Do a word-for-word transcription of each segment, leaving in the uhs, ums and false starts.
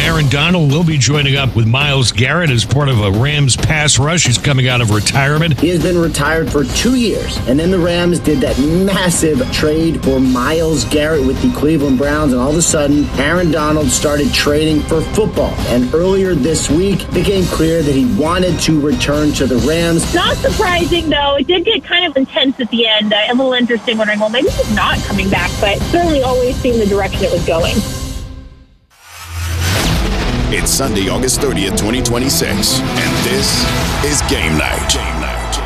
Aaron Donald will be joining up with Myles Garrett as part of a Rams pass rush. He's coming out of retirement. He has been retired for two years, and then the Rams did that massive trade for Myles Garrett with the Cleveland Browns, and all of a sudden, Aaron Donald started trading for football. And earlier this week, it became clear that he wanted to return to the Rams. Not surprising, though. It did get kind of intense at the end. Uh, a little interesting, wondering, well, maybe he's not coming back, but certainly always seemed the direction it was going. It's Sunday, August thirtieth, twenty twenty-six, and this is Game Night. Game Night.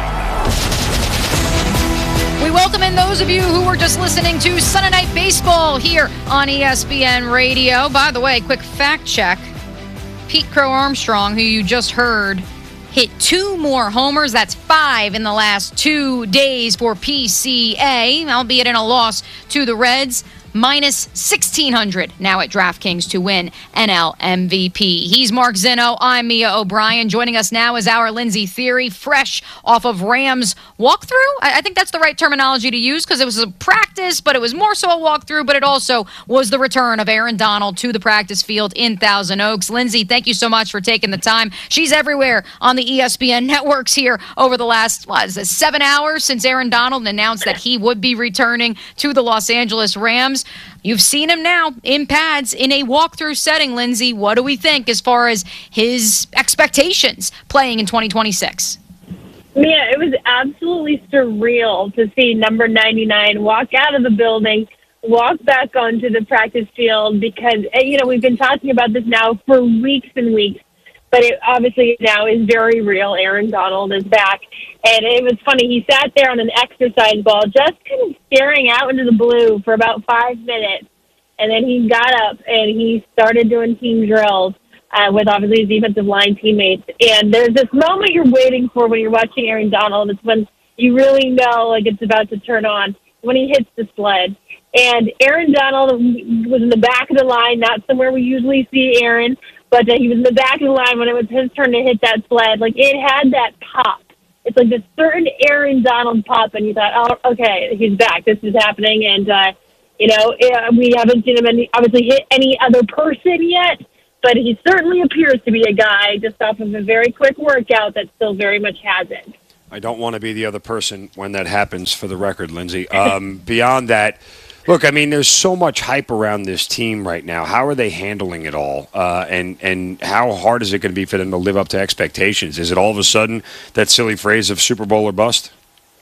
We welcome in those of you who were just listening to Sunday Night Baseball here on E S P N Radio. By the way, quick fact check. Pete Crow Armstrong, who you just heard, hit two more homers. That's five in the last two days for P C A, albeit in a loss to the Reds. Minus sixteen hundred now at DraftKings to win N L M V P. He's Mark Zinno. I'm Mia O'Brien. Joining us now is our Lindsey Theory, fresh off of Rams walkthrough. I, I think that's the right terminology to use because it was a practice, but it was more so a walkthrough, but it also was the return of Aaron Donald to the practice field in Thousand Oaks. Lindsey, thank you so much for taking the time. She's everywhere on the E S P N networks here over the last, what is it, seven hours since Aaron Donald announced that he would be returning to the Los Angeles Rams. You've seen him now in pads in a walkthrough setting, Lindsey. What do we think as far as his expectations playing in twenty twenty-six? Yeah, it was absolutely surreal to see number ninety-nine walk out of the building, walk back onto the practice field because, you know, we've been talking about this now for weeks and weeks, but it obviously now is very real. Aaron Donald is back. And it was funny. He sat there on an exercise ball just kind of staring out into the blue for about five minutes. And then he got up and he started doing team drills uh, with obviously his defensive line teammates. And there's this moment you're waiting for when you're watching Aaron Donald. It's when you really know like it's about to turn on, when he hits the sled. And Aaron Donald was in the back of the line, not somewhere we usually see Aaron, but uh, he was in the back of the line when it was his turn to hit that sled. Like, it had that pop. It's like this certain Aaron Donald pop, and you thought, oh, okay, he's back. This is happening, and, uh, you know, we haven't seen him any, obviously hit any other person yet, but he certainly appears to be a guy just off of a very quick workout that still very much has it. I don't want to be the other person when that happens, for the record, Lindsey. Um, beyond that, look, I mean, there's so much hype around this team right now. How are they handling it all? Uh, and, and how hard is it going to be for them to live up to expectations? Is it all of a sudden that silly phrase of Super Bowl or bust?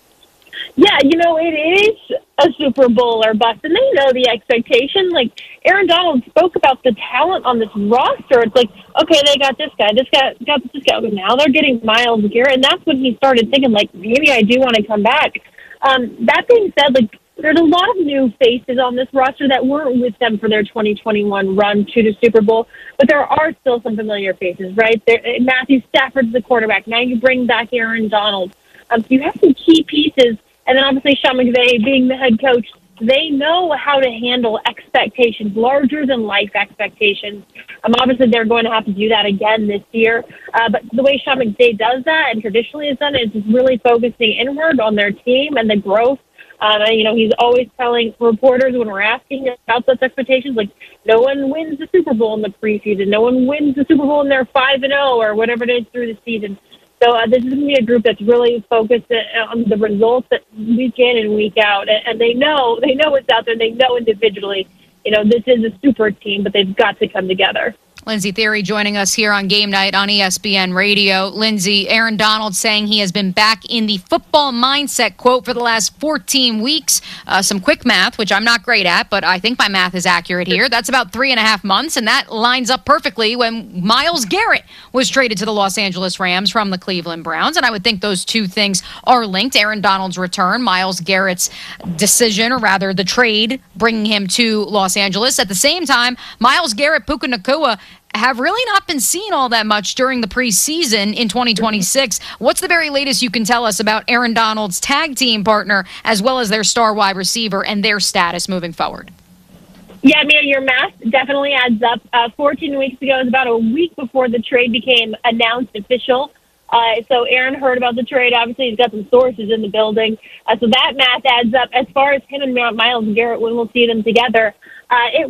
Yeah, you know, it is a Super Bowl or bust, and they know the expectation. Like, Aaron Donald spoke about the talent on this roster. It's like, okay, they got this guy, this guy, got this guy. Now they're getting Myles Garrett, and that's when he started thinking, like, maybe I do want to come back. Um, that being said, like, there's a lot of new faces on this roster that weren't with them for their twenty twenty-one run to the Super Bowl, but there are still some familiar faces, right? There, Matthew Stafford's the quarterback. Now you bring back Aaron Donald. Um, so you have some key pieces, and then obviously Sean McVay being the head coach, they know how to handle expectations, larger-than-life expectations. Um, obviously, they're going to have to do that again this year. Uh, but the way Sean McVay does that, and traditionally has done it, is just really focusing inward on their team and the growth. Um, and, you know, he's always telling reporters when we're asking about those expectations, like, no one wins the Super Bowl in the preseason. No one wins the Super Bowl and they're five and oh or whatever it is through the season. So uh, this is going to be a group that's really focused on the results that week in and week out. And, and they know they know what's out there. They know individually, you know, this is a super team, but they've got to come together. Lindsey Theory joining us here on Game Night on E S P N Radio. Lindsey, Aaron Donald saying he has been back in the football mindset, quote, for the last fourteen weeks. Uh, some quick math, which I'm not great at, but I think my math is accurate here. That's about three and a half months, and that lines up perfectly when Myles Garrett was traded to the Los Angeles Rams from the Cleveland Browns, and I would think those two things are linked. Aaron Donald's return, Myles Garrett's decision, or rather the trade, bringing him to Los Angeles. At the same time, Myles Garrett, Puka Nacua, have really not been seen all that much during the preseason in twenty twenty-six. What's the very latest you can tell us about Aaron Donald's tag team partner as well as their star wide receiver and their status moving forward? Yeah, I mean, your math definitely adds up. Uh, fourteen weeks ago, it was about a week before the trade became announced official. Uh, so Aaron heard about the trade. Obviously, he's got some sources in the building. Uh, so that math adds up. As far as him and Myles Garrett, when we'll see them together, uh, it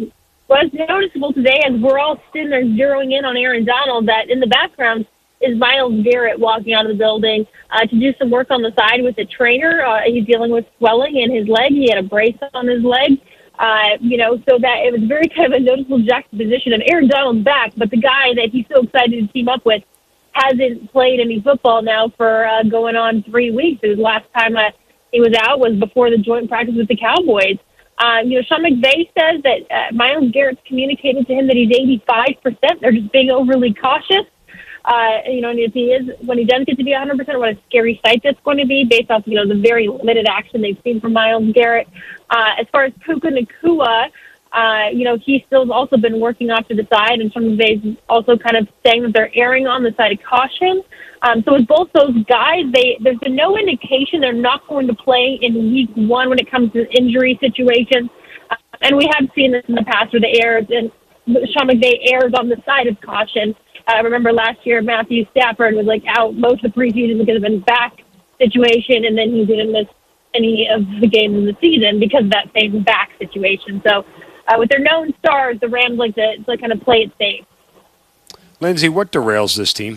what's noticeable today as we're all sitting there zeroing in on Aaron Donald, that in the background is Myles Garrett walking out of the building uh, to do some work on the side with the trainer. Uh, he's dealing with swelling in his leg. He had a brace on his leg. Uh, you know, so that it was very kind of a noticeable juxtaposition of Aaron Donald's back, but the guy that he's so excited to team up with hasn't played any football now for uh, going on three weeks. His last time uh, he was out was before the joint practice with the Cowboys. Uh, you know, Sean McVay says that uh, Myles Garrett's communicated to him that he's eighty-five percent. They're just being overly cautious. Uh, you know, and if he is, when he does get to be one hundred percent, what a scary sight that's going to be based off, you know, the very limited action they've seen from Myles Garrett. Uh, as far as Puka Nacua, uh, you know, he's still also been working off to the side, and some of they've also kind of saying that they're erring on the side of caution. Um, so with both those guys, they there's been no indication they're not going to play in week one when it comes to injury situations. Uh, and we have seen this in the past where the errors, and Sean McVay errs on the side of caution. I uh, remember last year Matthew Stafford was like out most of the preseason because of his back situation, and then he didn't miss any of the games in the season because of that same back situation. So uh, with their known stars, the Rams like to, to kind of play it safe. Lindsay, what derails this team?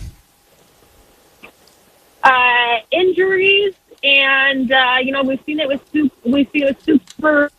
Uh, injuries, and uh, you know we've seen it with super, we've seen it with super.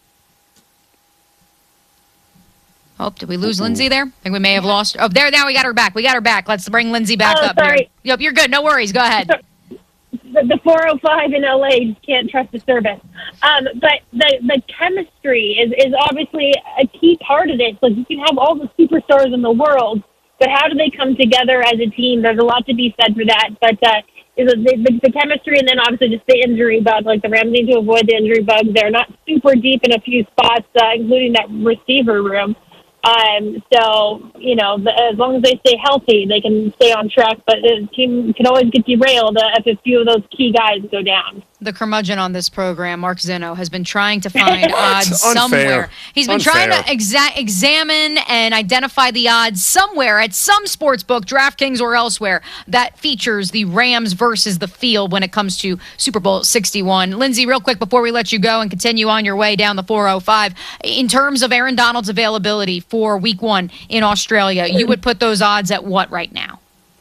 Oh, did we lose Lindsay there? I think we may have lost. Oh, there, now we got her back. We got her back. Let's bring Lindsay back oh, up sorry. here. Yep, you're good. No worries. Go ahead. The, the four oh five in L A, you can't trust the service. Um, but the the chemistry is, is obviously a key part of this. Like, you can have all the superstars in the world, but how do they come together as a team? There's a lot to be said for that. But uh, the, the, the chemistry, and then obviously just the injury bug. Like, the Rams need to avoid the injury bug. They're not super deep in a few spots, uh, including that receiver room. Um, so, you know, the, as long as they stay healthy, they can stay on track. But the team can always get derailed uh, if a few of those key guys go down. The curmudgeon on this program, Mark Zinno, has been trying to find odds Unfair. somewhere. He's been Unfair. trying to exa- examine and identify the odds somewhere at some sports book, DraftKings or elsewhere, that features the Rams versus the field when it comes to Super Bowl sixty-one. Lindsay, real quick before we let you go and continue on your way down the four oh five, in terms of Aaron Donald's availability for week one in Australia, you would put those odds at what right now?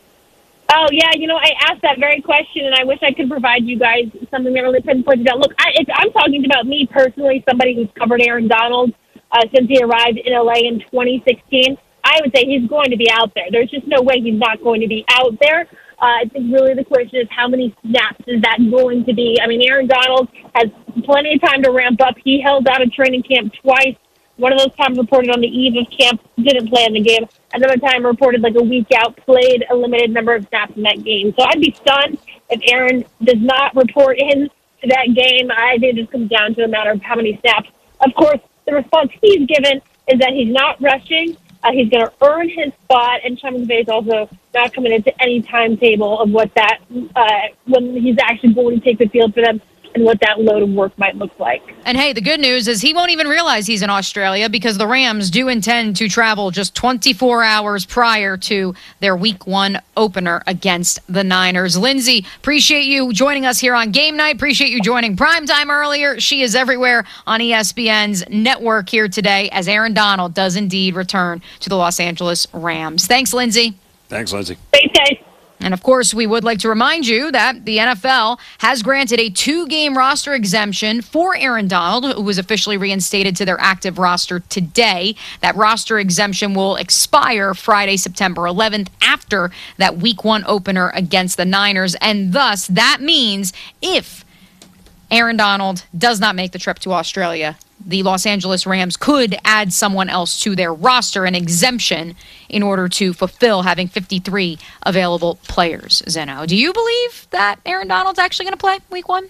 Oh, yeah, you know, I asked that very question, and I wish I could provide you guys something that really pinpointed out. Look, I, if I'm talking about me personally, somebody who's covered Aaron Donald uh, since he arrived in L A in twenty sixteen. I would say he's going to be out there. There's just no way he's not going to be out there. Uh, I think really the question is how many snaps is that going to be? I mean, Aaron Donald has plenty of time to ramp up. He held out of training camp twice. One of those times reported on the eve of camp, didn't play in the game. Another time reported like a week out, played a limited number of snaps in that game. So I'd be stunned if Aaron does not report in to that game. I think it just comes down to a matter of how many snaps. Of course, the response he's given is that he's not rushing. Uh, he's going to earn his spot, and Sean McVay is also not coming into any timetable of what that, uh, when he's actually going to take the field for them, and what that load of work might look like. And hey, the good news is he won't even realize he's in Australia because the Rams do intend to travel just twenty-four hours prior to their week one opener against the Niners. Lindsay, appreciate you joining us here on Game Night. Appreciate you joining Primetime earlier. She is everywhere on E S P N's network here today as Aaron Donald does indeed return to the Los Angeles Rams. Thanks, Lindsay. Thanks, Lindsay. Thanks, guys. And, of course, we would like to remind you that the N F L has granted a two-game roster exemption for Aaron Donald, who was officially reinstated to their active roster today. That roster exemption will expire Friday, September eleventh, after that week one opener against the Niners. And thus, that means if Aaron Donald does not make the trip to Australia, the Los Angeles Rams could add someone else to their roster, an exemption, in order to fulfill having fifty-three available players. Zeno, do you believe that Aaron Donald's actually going to play week one?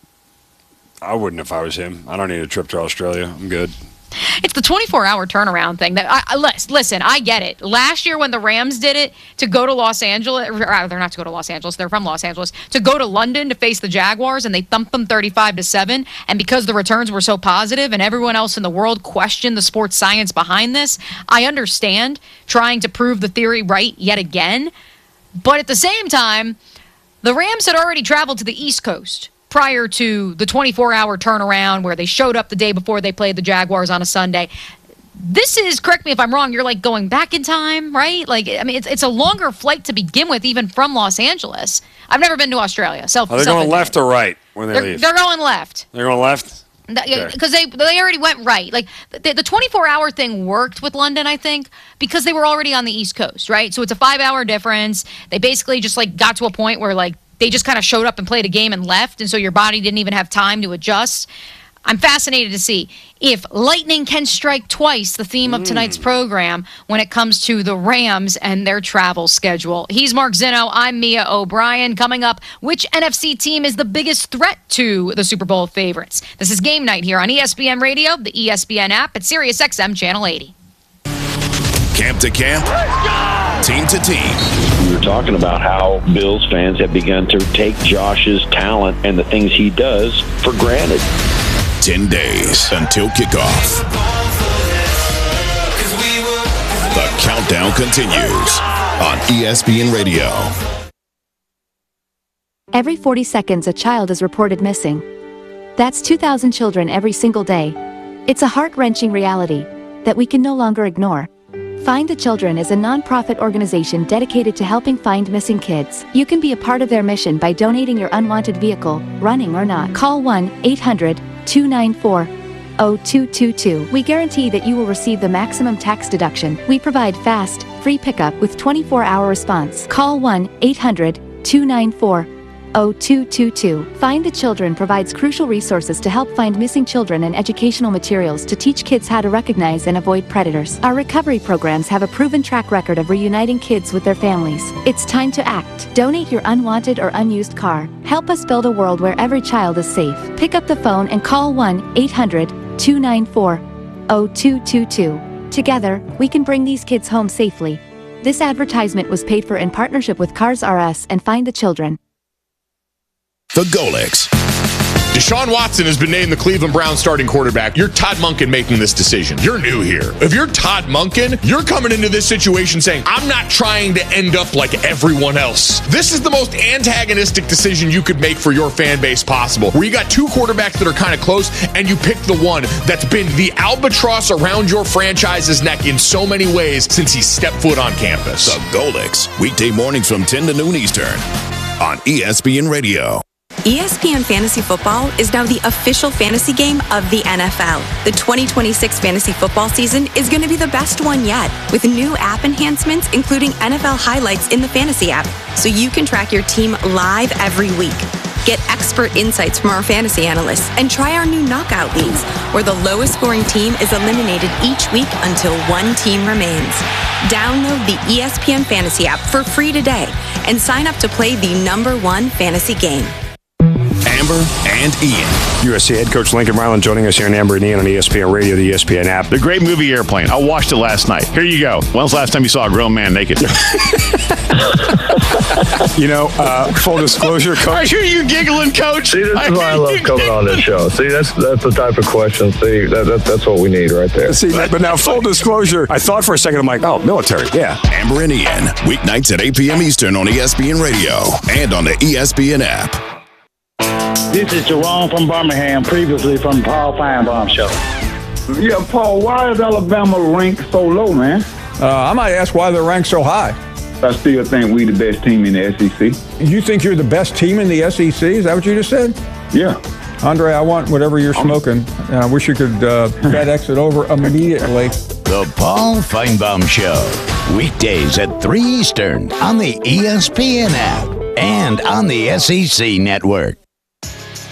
I wouldn't if I was him. I don't need a trip to Australia. I'm good. It's the twenty-four hour turnaround thing. That I, I, listen, I get it. Last year when the Rams did it to go to Los Angeles, or they're not to go to Los Angeles, they're from Los Angeles, to go to London to face the Jaguars, and they thumped them thirty-five to seven. And because the returns were so positive and everyone else in the world questioned the sports science behind this, I understand trying to prove the theory right yet again. But at the same time, the Rams had already traveled to the East Coast prior to the twenty-four hour turnaround where they showed up the day before they played the Jaguars on a Sunday. This is, correct me if I'm wrong, you're like going back in time, right? Like, I mean, it's, it's a longer flight to begin with, even from Los Angeles. I've never been to Australia. Self, Are they going left or right when they they're, leave? They're going left. They're going left? Because okay. they they already went right. Like, the, the twenty-four hour thing worked with London, I think, because they were already on the East Coast, right? So it's a five hour difference. They basically just, like, got to a point where, like, they just kind of showed up and played a game and left, and so your body didn't even have time to adjust. I'm fascinated to see if lightning can strike twice, the theme of tonight's program, when it comes to the Rams and their travel schedule. He's Mark Zinno. I'm Mia O'Brien. Coming up, which N F C team is the biggest threat to the Super Bowl favorites? This is Game Night here on E S P N Radio, the E S P N app, at Sirius X M Channel eighty. Camp to camp, team to team. We were talking about how Bills fans have begun to take Josh's talent and the things he does for granted. Ten days until kickoff. The countdown continues on E S P N Radio. Every forty seconds, a child is reported missing. That's two thousand children every single day. It's a heart-wrenching reality that we can no longer ignore. Find the Children is a non-profit organization dedicated to helping find missing kids. You can be a part of their mission by donating your unwanted vehicle, running or not. Call one eight hundred two nine four zero two two two. We guarantee that you will receive the maximum tax deduction. We provide fast, free pickup with twenty-four hour response. Call one eight hundred two nine four zero two two two. Find the Children provides crucial resources to help find missing children and educational materials to teach kids how to recognize and avoid predators. Our recovery programs have a proven track record of reuniting kids with their families. It's time to act. Donate your unwanted or unused car. Help us build a world where every child is safe. Pick up the phone and call one eight hundred two nine four zero two two two. Together, we can bring these kids home safely. This advertisement was paid for in partnership with Cars R Us and Find the Children. The Golics. Deshaun Watson has been named the Cleveland Browns starting quarterback. You're Todd Monken making this decision. You're new here. If you're Todd Monken, you're coming into this situation saying, I'm not trying to end up like everyone else. This is the most antagonistic decision you could make for your fan base possible, where you got two quarterbacks that are kind of close, and you pick the one that's been the albatross around your franchise's neck in so many ways since he stepped foot on campus. The Golics. Weekday mornings from ten to noon Eastern on E S P N Radio. E S P N Fantasy Football is now the official fantasy game of the N F L. The twenty twenty-six fantasy football season is going to be the best one yet, with new app enhancements, including N F L highlights in the fantasy app, so you can track your team live every week. Get expert insights from our fantasy analysts and try our new knockout leagues, where the lowest scoring team is eliminated each week until one team remains. Download the E S P N Fantasy app for free today and sign up to play the number one fantasy game. Amber and Ian. U S C head coach Lincoln Ryland joining us here in Amber and Ian on E S P N Radio, the E S P N app. The great movie Airplane. I watched it last night. Here you go. When's the last time you saw a grown man naked? You know, uh, full disclosure, coach. I hear you giggling, coach. See, this I is why I love coming on this show. See, that's that's the type of question. See, that, that, that's what we need right there. See, but now, full disclosure, I thought for a second, I'm like, oh, military, yeah. Amber and Ian, weeknights at eight p.m. Eastern on E S P N Radio and on the E S P N app. This is Jerome from Birmingham, previously from the Paul Feinbaum Show. Yeah, Paul, why is Alabama ranked so low, man? Uh, I might ask why they're ranked so high. I still think we the best team in the S E C. You think you're the best team in the S E C? Is that what you just said? Yeah. Andre, I want whatever you're smoking. I wish you could uh, FedEx it over immediately. The Paul Feinbaum Show. Weekdays at three Eastern on the E S P N app and on the S E C Network.